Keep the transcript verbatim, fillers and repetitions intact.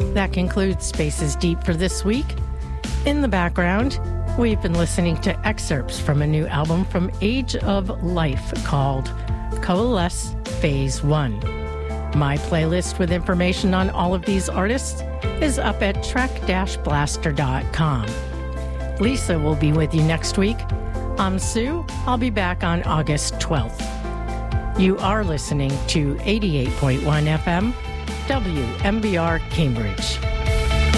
That concludes Spaces Deep for this week. In the background, we've been listening to excerpts from a new album from Age of Life called Coalesce Phase one. My playlist with information on all of these artists is up at trek dash blaster dot com. Lisa will be with you next week. I'm Sue. I'll be back on August twelfth. You are listening to eighty-eight point one F M, W M B R Cambridge.